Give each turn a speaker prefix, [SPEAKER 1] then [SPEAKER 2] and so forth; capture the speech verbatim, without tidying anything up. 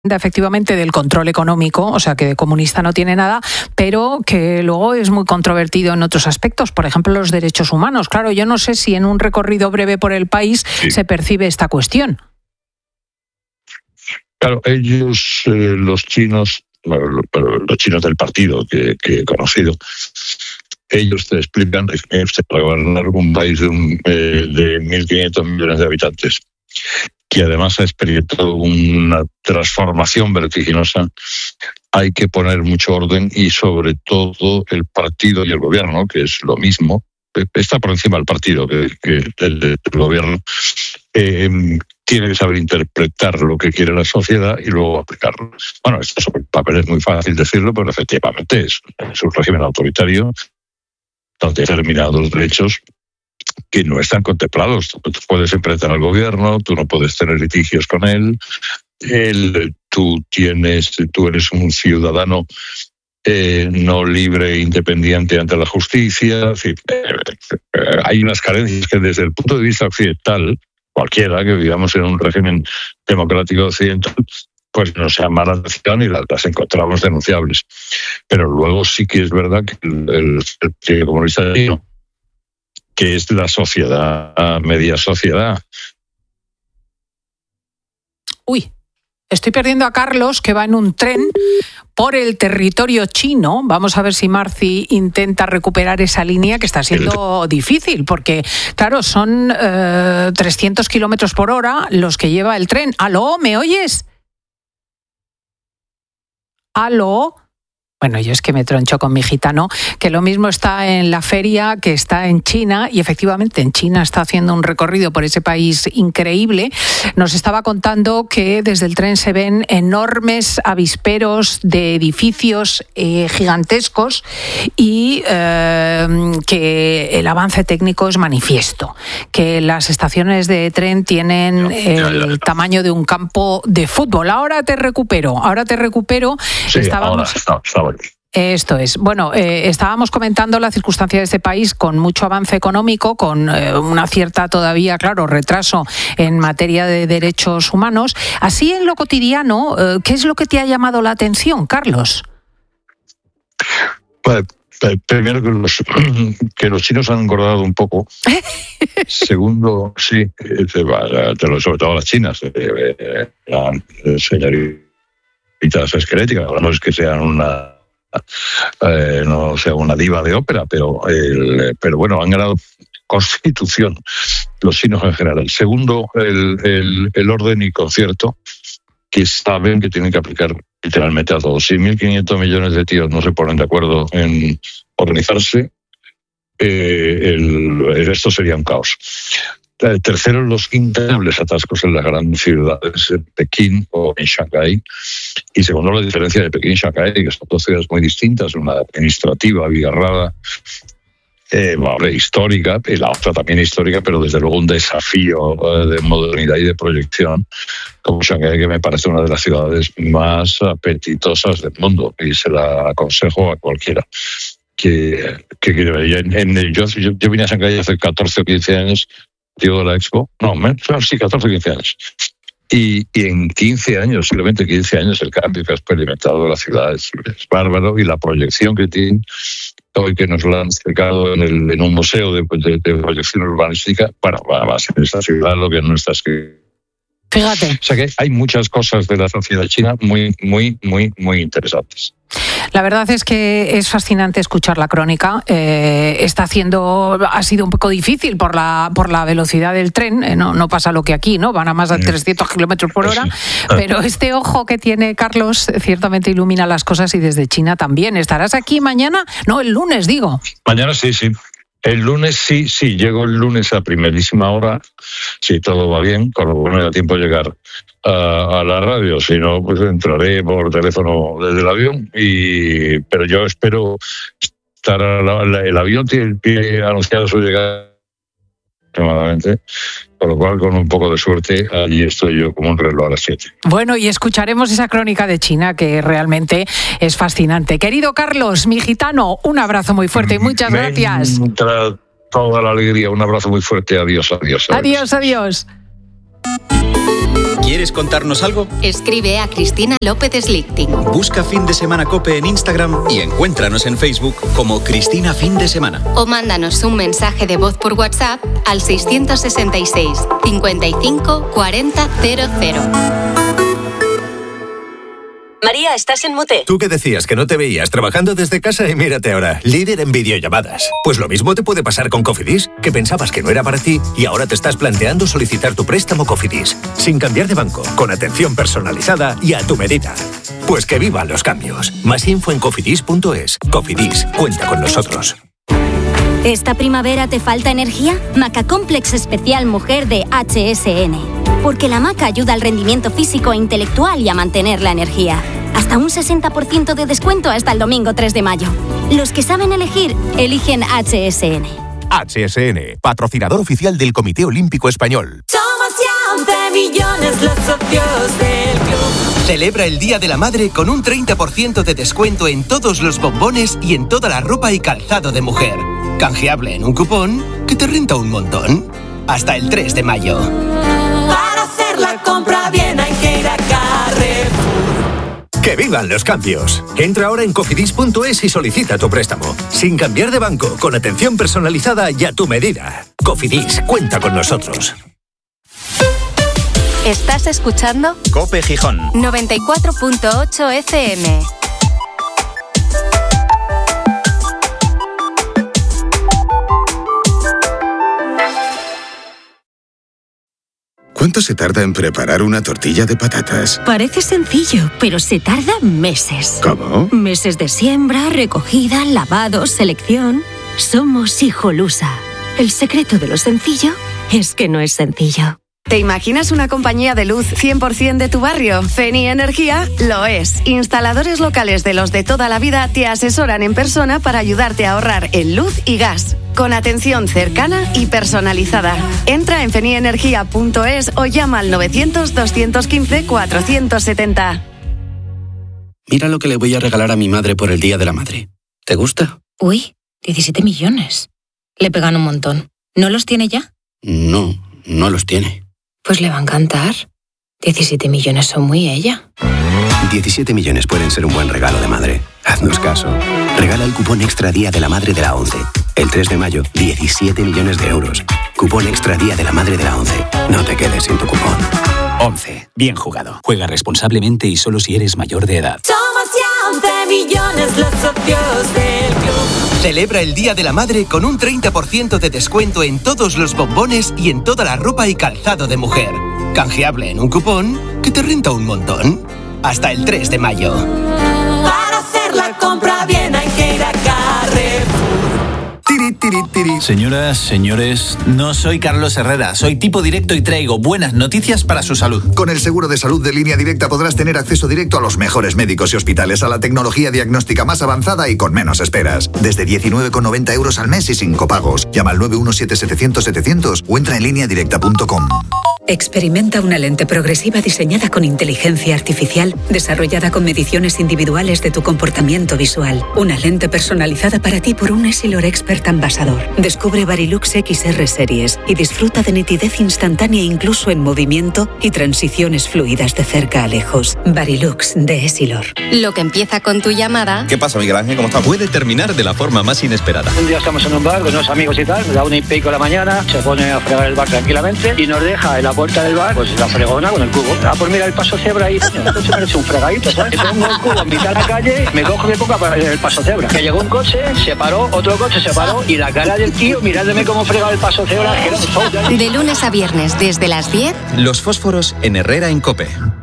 [SPEAKER 1] efectivamente del control económico, o sea que de comunista no tiene nada, pero que luego es muy controvertido en otros aspectos, por ejemplo los derechos humanos. Claro, yo no sé si en un recorrido breve por el país sí. se percibe esta cuestión.
[SPEAKER 2] Claro, ellos, eh, los chinos, bueno, los chinos del partido que, que he conocido, ellos te explican que para gobernar un país de, un, eh, de mil quinientos millones de habitantes, que además ha experimentado una transformación vertiginosa, hay que poner mucho orden y sobre todo el partido y el gobierno, que es lo mismo, está por encima del partido que, que el, del gobierno, eh, tiene que saber interpretar lo que quiere la sociedad y luego aplicarlo. Bueno, esto sobre el papel es muy fácil decirlo, pero efectivamente es, es un régimen autoritario donde hay determinados derechos que no están contemplados. Tú puedes enfrentar al gobierno, tú no puedes tener litigios con él, él tú tienes, tú eres un ciudadano eh, no libre e independiente ante la justicia. En fin, eh, eh, hay unas carencias que desde el punto de vista occidental, cualquiera que vivamos en un régimen democrático occidental, pues nos llama la atención y las, las encontramos denunciables. Pero luego sí que es verdad que el, el, el Partido Comunista Chino, que es la sociedad, media sociedad.
[SPEAKER 1] Uy, estoy perdiendo a Carlos, que va en un tren por el territorio chino. Vamos a ver si Marci intenta recuperar esa línea, que está siendo difícil, porque, claro, son eh, trescientos kilómetros por hora los que lleva el tren. ¿Aló? ¿Me oyes? ¿Aló? Bueno, yo es que me troncho con mi gitano, que lo mismo está en la feria que está en China, y efectivamente en China está haciendo un recorrido por ese país increíble. Nos estaba contando que desde el tren se ven enormes avisperos de edificios eh, gigantescos y eh, que el avance técnico es manifiesto, que las estaciones de tren tienen el tamaño de un campo de fútbol. Ahora te recupero, ahora te recupero.
[SPEAKER 2] Sí,
[SPEAKER 1] Estábamos...
[SPEAKER 2] ahora está, está bueno.
[SPEAKER 1] Esto es. Bueno, eh, estábamos comentando la circunstancia de este país con mucho avance económico, con eh, una cierta todavía, claro, retraso en materia de derechos humanos. Así en lo cotidiano, eh, ¿qué es lo que te ha llamado la atención, Carlos?
[SPEAKER 2] Pues, primero que los, que los chinos han engordado un poco. Segundo, sí, sobre todo las chinas, eh, eh, señoritas esqueléticas, no es que sean una Eh, no sea una diva de ópera, pero, el, pero bueno, han ganado constitución los chinos en general. Segundo, el, el, el orden y concierto, que saben que tienen que aplicar literalmente a todos. Si mil quinientos millones de tíos no se ponen de acuerdo en organizarse, eh, el, el resto sería un caos. Tercero, los interminables atascos en las grandes ciudades, en Pekín o en Shanghái. Y segundo, la diferencia de Pekín y Shanghái, que son dos ciudades muy distintas, una administrativa, abigarrada, eh, bueno, histórica, y la otra también histórica, pero desde luego un desafío eh, de modernidad y de proyección, como Shanghái, que me parece una de las ciudades más apetitosas del mundo, y se la aconsejo a cualquiera que, que quiere ver. En, en, yo, yo, yo vine a Shanghái hace catorce o quince años, tío de la Expo, no, sí, catorce o quince años. Y, y en quince años, simplemente quince años, el cambio que ha experimentado la ciudad es, es bárbaro, y la proyección que tiene hoy, que nos la han acercado en, el, en un museo de, de, de proyección urbanística, bueno, va a ser en esta ciudad lo que no está escrito.
[SPEAKER 1] Fíjate.
[SPEAKER 2] O sea que hay muchas cosas de la sociedad china muy, muy, muy, muy interesantes.
[SPEAKER 1] La verdad es que es fascinante escuchar la crónica. Eh, está haciendo, ha sido un poco difícil por la por la velocidad del tren. Eh, no, no pasa lo que aquí, ¿no? Van a más de trescientos kilómetros por hora. Pero este ojo que tiene Carlos ciertamente ilumina las cosas, y desde China también. ¿Estarás aquí mañana? No, el lunes, digo.
[SPEAKER 2] Mañana sí, sí. El lunes sí, sí, llego el lunes a primerísima hora, si todo va bien, con lo que no me da tiempo de llegar a, a la radio, si no, pues entraré por teléfono desde el avión, y pero yo espero estar, a la, la, el avión tiene, tiene anunciado su llegada aproximadamente, con lo cual, con un poco de suerte, allí estoy yo como un reloj a las siete.
[SPEAKER 1] Bueno, y escucharemos esa crónica de China, que realmente es fascinante. Querido Carlos, mi gitano, un abrazo muy fuerte y muchas
[SPEAKER 2] Me
[SPEAKER 1] gracias.
[SPEAKER 2] Entra toda la alegría, un abrazo muy fuerte, adiós, adiós.
[SPEAKER 1] Adiós, adiós. adiós.
[SPEAKER 3] ¿Quieres contarnos algo?
[SPEAKER 4] Escribe a Cristina López Slichting.
[SPEAKER 3] Busca Fin de Semana COPE en Instagram y encuéntranos en Facebook como Cristina Fin de Semana.
[SPEAKER 4] O mándanos un mensaje de voz por WhatsApp al seiscientos sesenta y seis, cincuenta y cinco, cuarenta, cero cero.
[SPEAKER 5] María, estás en mute.
[SPEAKER 6] Tú que decías que no te veías trabajando desde casa y mírate ahora, líder en videollamadas. Pues lo mismo te puede pasar con Cofidis, que pensabas que no era para ti y ahora te estás planteando solicitar tu préstamo Cofidis, sin cambiar de banco, con atención personalizada y a tu medida. Pues que vivan los cambios. Más info en cofidis punto es. Cofidis, cuenta con nosotros.
[SPEAKER 7] ¿Esta primavera te falta energía? Maca Complex Especial Mujer de H S N. Porque la maca ayuda al rendimiento físico e intelectual y a mantener la energía. Hasta un sesenta por ciento de descuento hasta el domingo tres de mayo. Los que saben elegir, eligen H S N.
[SPEAKER 8] H S N, patrocinador oficial del Comité Olímpico Español.
[SPEAKER 9] Somos ya once millones los socios del club.
[SPEAKER 10] Celebra el Día de la Madre con un treinta por ciento de descuento en todos los bombones y en toda la ropa y calzado de mujer. Canjeable en un cupón que te renta un montón. Hasta el tres de mayo.
[SPEAKER 9] Para hacer la compra bien hay que ir a Carrefour.
[SPEAKER 6] ¡Que vivan los cambios! Entra ahora en cofidis punto es y solicita tu préstamo. Sin cambiar de banco, con atención personalizada y a tu medida. Cofidis, cuenta con nosotros.
[SPEAKER 4] ¿Estás escuchando?
[SPEAKER 3] COPE Gijón.
[SPEAKER 4] noventa y cuatro punto ocho F M.
[SPEAKER 11] ¿Cuánto se tarda en preparar una tortilla de patatas?
[SPEAKER 12] Parece sencillo, pero se tarda meses.
[SPEAKER 11] ¿Cómo?
[SPEAKER 12] Meses de siembra, recogida, lavado, selección. Somos Hijolusa. El secreto de lo sencillo es que no es sencillo.
[SPEAKER 13] ¿Te imaginas una compañía de luz cien por ciento de tu barrio? Feni Energía lo es. Instaladores locales de los de toda la vida te asesoran en persona para ayudarte a ahorrar en luz y gas. Con atención cercana y personalizada. Entra en feni energía punto es o llama al novecientos, doscientos quince, cuatrocientos setenta.
[SPEAKER 14] Mira lo que le voy a regalar a mi madre por el Día de la Madre. ¿Te gusta?
[SPEAKER 15] Uy, diecisiete millones. Le pegan un montón. ¿No los tiene ya?
[SPEAKER 14] No, no los tiene.
[SPEAKER 15] Pues le va a encantar. diecisiete millones son muy ella.
[SPEAKER 16] diecisiete millones pueden ser un buen regalo de madre. Haznos caso. Regala el cupón Extra Día de la Madre de la ONCE. El tres de mayo, diecisiete millones de euros. Cupón Extra Día de la Madre de la ONCE. No te quedes sin tu cupón.
[SPEAKER 17] ONCE. Bien jugado. Juega responsablemente y solo si eres mayor de edad.
[SPEAKER 9] Somos ya once millones los socios del club.
[SPEAKER 10] Celebra el Día de la Madre con un treinta por ciento de descuento en todos los bombones y en toda la ropa y calzado de mujer. Canjeable en un cupón que te renta un montón. Hasta el tres de mayo.
[SPEAKER 9] Para hacer la compra bien hay que ir a Carrefour.
[SPEAKER 18] Tiri, tiri, tiri. Señoras, señores, no soy Carlos Herrera, soy tipo directo y traigo buenas noticias para su salud.
[SPEAKER 19] Con el seguro de salud de Línea Directa podrás tener acceso directo a los mejores médicos y hospitales, a la tecnología diagnóstica más avanzada y con menos esperas. Desde diecinueve con noventa euros al mes y sin copagos. Llama al nueve uno siete, setecientos, setecientos o entra en línea directa punto com.
[SPEAKER 20] Experimenta una lente progresiva diseñada con inteligencia artificial, desarrollada con mediciones individuales de tu comportamiento visual. Una lente personalizada para ti por un Essilor Expert Ambassador. Descubre Varilux X R Series y disfruta de nitidez instantánea incluso en movimiento y transiciones fluidas de cerca a lejos. Varilux de Essilor.
[SPEAKER 4] Lo que empieza con tu llamada...
[SPEAKER 3] ¿Qué pasa, Miguel Ángel? ¿Cómo estás? Puede terminar de la forma más inesperada.
[SPEAKER 21] Un día estamos en un bar con unos amigos y tal, me da una y pico de la mañana, se pone a fregar el bar tranquilamente y nos deja en la puerta del bar, pues la fregona con el cubo. Ah, pues mira el paso cebra ahí, entonces me he hecho un fregadito, ¿sabes? Me pongo el cubo en mitad de la calle, me cojo y me pongo el paso cebra. Que llegó un coche, se paró, otro coche se paró y la cara del tío mirándome cómo fregaba el paso cebra, que era un show.
[SPEAKER 4] De lunes a viernes, desde las diez.
[SPEAKER 3] Los fósforos en Herrera en COPE.